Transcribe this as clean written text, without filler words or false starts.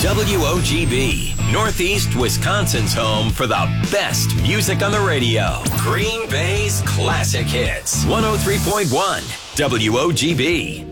WOGB, Northeast Wisconsin's home for the best music on the radio. Green Bay's classic hits. 103.1 WOGB.